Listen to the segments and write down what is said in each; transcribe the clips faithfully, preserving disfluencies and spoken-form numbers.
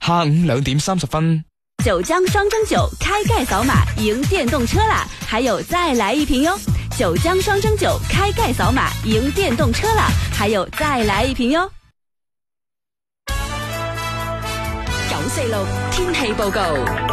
下午兩點三十分。 九江雙蒸酒開蓋掃碼贏電動車啦，還有再來一瓶喲！九江雙蒸酒開蓋掃碼贏電動車啦，還有再來一瓶喲！九四六天氣報告。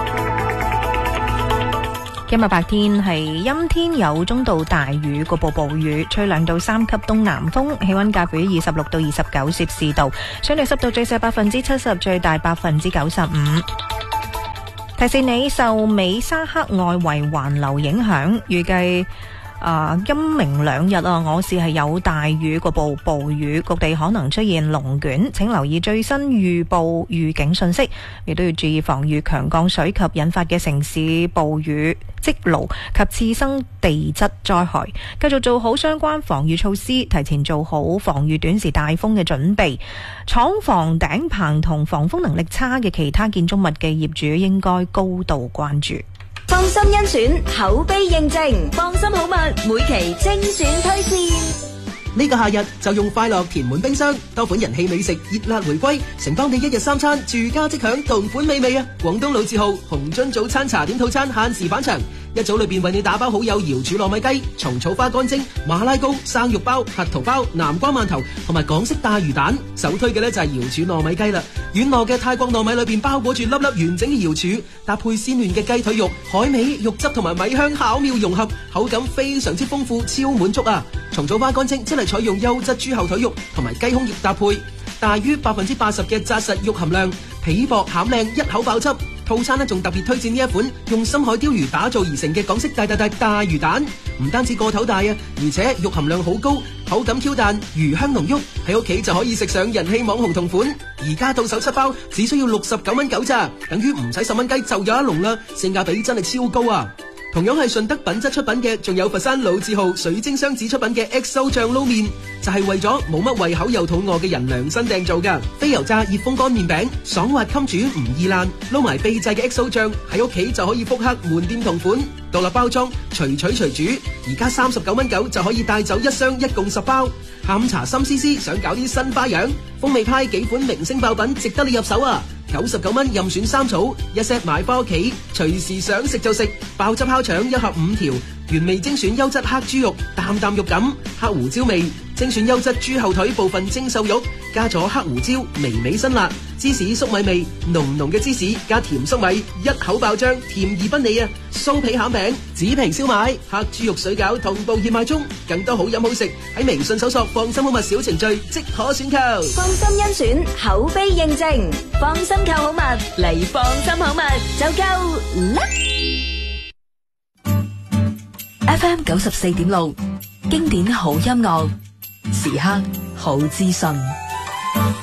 今日白天係陰天，有中到大雨，局部暴雨，吹兩到三級東南風，氣溫介乎於二十六到二十九攝氏度，相對濕度最細百分之七十，最大百分之九十五。提示你，受美沙克外圍環流影響，預計啊，今明兩日啊，我市係有大雨，局部暴雨，局地可能出現龍捲，請留意最新預報預警信息，亦都要注意防禦強降水及引發嘅城市暴雨、積澇及次生地質災害，繼續做好相關防禦措施，提前做好防禦短時大風嘅準備。廠房頂棚同防風能力差嘅其他建築物嘅業主應該高度關注。 放心甄選，口碑認證，放心好物，每期精選推薦。 呢個夏日就用快樂填滿冰箱，多款人氣美食熱辣回歸，承當你一日三餐住家即享同款美味啊！廣東老字號紅樽早餐茶點套餐限時返場，一組裏邊為你打包好有瑤柱糯米雞、蟲草花乾蒸、馬拉糕、生肉包、核桃包、南瓜饅頭同埋港式大魚蛋。首推嘅呢就係瑤柱糯米雞啦，軟糯嘅泰國糯米裏邊包裹住粒粒完整嘅瑤柱，搭配鮮嫩嘅雞腿肉、海味、肉汁同埋米香巧妙融合，口感非常之豐富，超滿足啊！蟲草花乾蒸即係採用優質豬後腿肉同埋雞胸肉搭配，大於百分之八十嘅紮實肉含量，皮薄餡靚，一口爆汁。套餐呢仲特別推薦呢一款用深海鯛魚打造而成嘅港式大大大大魚蛋，唔單止個頭大啊，而且肉含量好高，口感 Q 彈，魚香濃郁，喺屋企就可以食上人氣網紅同款。而家到手七包，只需要六十九蚊九咋，等於唔使十蚊雞就有一籠啦，性價比真係超高啊！同樣係順德品質出品嘅，仲有佛山老字號水晶雙子出品嘅 X O 醬撈麵，就係為咗冇乜胃口又肚餓嘅人量身訂造㗎。非油炸熱風乾麵餅，爽滑襟煮唔易爛，撈埋秘製嘅 X O 醬，喺屋企就可以復刻門店同款，獨立包裝，隨取隨煮。而家三十九蚊九就可以帶走一箱，一共十包。下午茶心思思想搞啲新花樣，風味派幾款明星爆品值得你入手啊！九十九蚊任選三草，一 set 買返屋企，隨時想食就食。爆汁烤腸一盒五條，原味精選優質黑豬肉，啖啖肉感，黑胡椒味，精選優質豬後腿部分精瘦肉，加咗黑胡椒，微微辛辣，芝士粟米味，濃濃嘅芝士加甜粟米，一口爆漿，甜而不膩啊！酥皮餡餅、紙皮燒賣、黑豬肉水餃同步熱賣中，更多好飲好食喺微信搜索放心好物小程序即可選購。 放心甄選，口碑認證，放心購好物嚟，放心好物就夠啦。F M 九十四點六，經典好音樂，時刻好資訊。